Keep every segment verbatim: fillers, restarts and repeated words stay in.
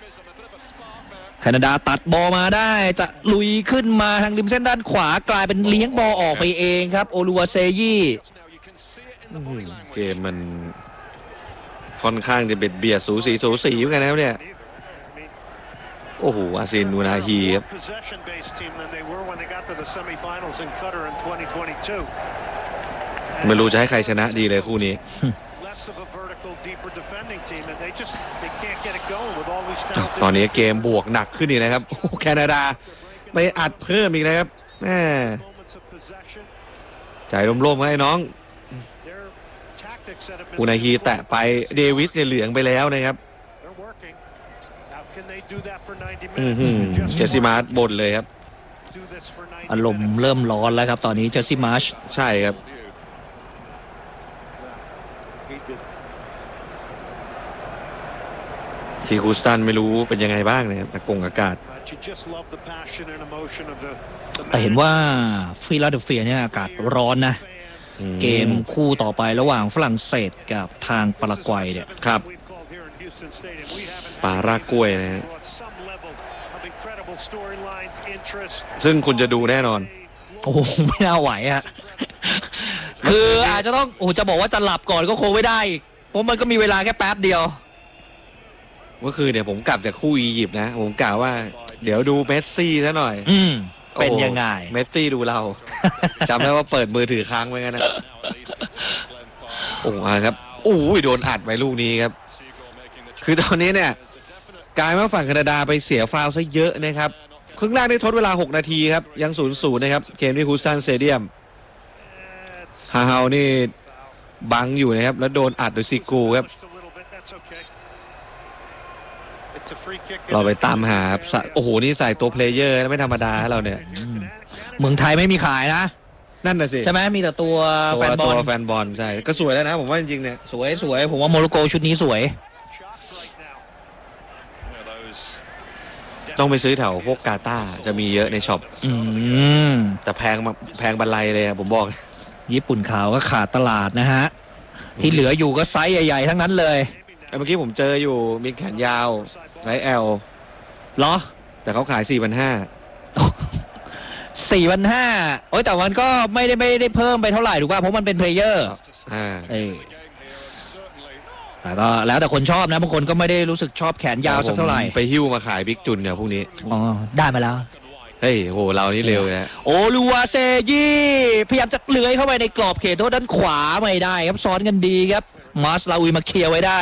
แคนาดาตัดบอลมาได้จะลุยขึ้นมาทางริมเส้นด้านขวากลายเป็นเลี้ยงบอลออกไปเองครับโอลูวาเซยี่เกมมันค่อนข้างจะเบียดเบียดสูสีสูสีเหมือนกันนะครับเนี่ยโอ้โหอาซินนูนาฮีครับไม่รู้จะให้ใครชนะดีเลยคู่นี้ตอนนี้เกมบวกหนักขึ้นอีกนะครับแคนาดาไปอัดเพิ่มอีกนะครับแหมใจร่มๆให้น้องอูนาฮีแตะไปเดวิสเนี่ยเหลืองไปแล้วนะครับเจสซี่มาร์ชบ่นเลยครับอารมณ์เริ่มร้อนแล้วครับตอนนี้เจสซี่มาร์ชใช่ครับทีคูสตันไม่รู้เป็นยังไงบ้างเนี่ยตะกงอากาศแต่เห็นว่าฟิลาเดลเฟียเนี่ยอากาศร้อนนะเกมคู่ต่อไประหว่างฝรั่งเศสกับทางปารากวัยเนี่ยครับปารากวัยนะฮะซึ่งคุณจะดูแน่นอนโอ้ไม่น่าไหวอ่ะคืออาจจะต้องโอ้จะบอกว่าจะหลับก่อนก็คงไม่ได้เพราะมันก็มีเวลาแค่แป๊บเดียวก็คือเนี่ยผมกลับจากคู่อียิปต์นะผมกล่าวว่าเดี๋ยวดูเมสซี่ซะหน่อยอืมเป็นยังไงเมสซี่ดูเราจำได้ว่าเปิดมือถือค้างไว้กันนะโอ้โหครับอู้ยโดนอัดไปลูกนี้ครับคือตอนนี้เนี่ยกลายมาฝั่งแคนาดาไปเสียฟาวล์ซะเยอะนะครับครึ่งแรกได้ทดเวลาหกนาทีครับยัง ศูนย์ศูนย์ นะครับเกมที่ฮูสตันสเตเดียมฮาฮาวนี่บังอยู่นะครับแล้วโดนอัดโดยซิกูครับเราไปตามหาโอ้โหนี่ใส่ตัวเพลเยอร์ไม่ธรรมดาเราเนี่ยเมืองไทยไม่มีขายนะนั่นน่ะสิใช่ไหมมีแต่ตัวแฟนบอลตัวแฟนบอลใช่ก็สวยแล้วนะผมว่าจริงๆเนี่ยสวยสวยผมว่าโมร็อกโกชุดนี้สวยต้องไปซื้อแถวพวกกาตาร์จะมีเยอะในช็อปแต่แพงแพงบันไลเลยผมบอกญี่ปุ่นขาวก็ขาดตลาดนะฮะที่เหลืออยู่ก็ไซส์ใหญ่ๆทั้งนั้นเลยเมื่อกี้ผมเจออยู่มีแขนยาวไซส์ L เหรอแต่เขาขาย สี่พันห้าร้อยสี่พันห้าร้อย โอ้ยแต่มันก็ไม่ได้ไม่ได้เพิ่มไปเท่าไหร่ถูกป่ะเพราะมันเป็นเพลเยอร์อ่าเออแต่ก็แล้วแต่คนชอบนะบางคนก็ไม่ได้รู้สึกชอบแขนยาวสักเท่าไหร่ไปหิ้วมาขายบิ๊กจุนเนี่ยพวกนี้อ๋อได้มาแล้วเฮ้ยโหเรานี่เร็วนะโอลูวาเซยี่พยายามจะเลื้อยเข้าไปในกรอบเขตโทษด้านขวาไม่ได้ครับซ้อนกันดีครับมาสลาวีมาเคลียร์ไว้ได้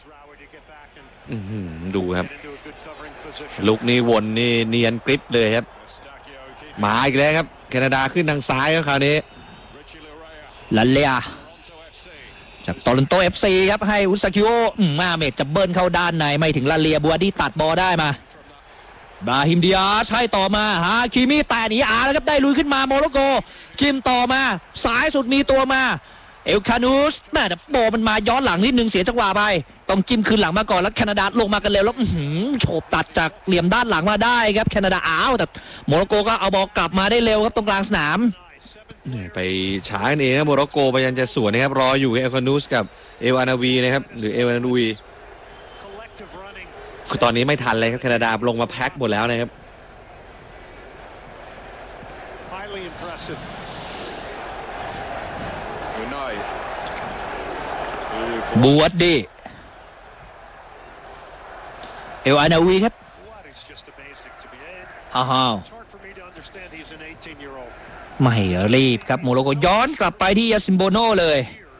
ดูครับลุกนี่วนนี่เนียนกริปเลยครับมาอีกแล้วครับแคนาดาขึ้นทางซ้ายครับคราวนี้ลันเลียจากตอร์เรนโต เอฟ ซี ครับให้อุสกิโอมาเมดจะเบิ้ลเข้าด้านในไม่ถึงลันเลียบัวดี้ตัดบอลได้มาบราฮิมดิอาชให้ต่อมาฮาคิมิแต่หนีอาแล้วครับได้ลุยขึ้นมาโมร็อกโกจิ้มต่อมาสายสุดมีตัวมาเอลคานูสแม่แต่โบมันมาย้อนหลังนิดนึงเสียจังหวะไปต้องจิ้มคืนหลังมาก่อนแล้วแคนาดาลงมากันเร็วแล้วโฉบตัดจากเหลี่ยมด้านหลังมาได้ครับแคนาดาอ้าวแต่โมร็อกโกก็เอาบอลกลับมาได้เร็วครับตรงกลางสนามไปช้าเองนะโมร็อกโกพยายามจะสวนนะครับรออยู่เอลคานูสกับเอวานาวีนะครับหรือเอวานาวีคือตอนนี้ไม่ทันเลยครับแคนาดาลงมาแพ็คหมดแล้วนะครับบูวัดดีเอวานาวีครับฮ่าฮ่าไม่รีบครับโมร็อกโกย้อนกลับไปที่ยาซิมโบโน่เลย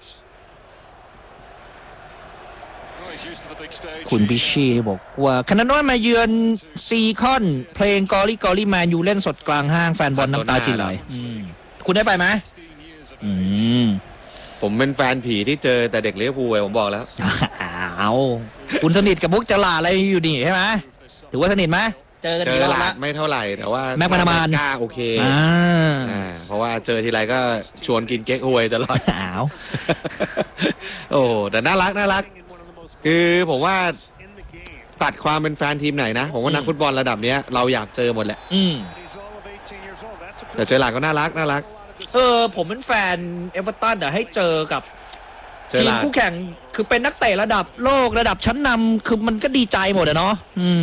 คุณพิชีบอกว่าคณะน้อยมาเยือนซีคอนเพลงกอรี่กอรี่แมนยูเล่นสดกลางห้างแฟนบอลน้ำตาจิไหลคุณได้ไปไหมผมเป็นแฟนผีที่เจอแต่เด็กเลี้ยวภูลผมบอกแล้วเอาคุณสนิทกับพวกจลาอะไรอยู่นี่ใช่ไหมถือว่าสนิทไหมเจอกันเจอหลาดไม่เท่าไหร่แต่ว่าแม็กมานามานกล้าโอเคเพราะว่าเจอทีไรก็ชวนกินเก๊กฮวยตลอดอ้าวโอ้แต่น่ารักน่ารักคือผมว่าตัดความเป็นแฟนทีมไหนนะผมว่านักฟุตบอลระดับนี้เราอยากเจอหมดแหละแต่เจอหลาดก็น่ารักน่ารักเออผมเป็นแฟนเอเวอร์ตันแต่ให้เจอกับทีมคู่แข่งคือเป็นนักเตะระดับโลกระดับชั้นนำคือมันก็ดีใจหมดอะเนาะ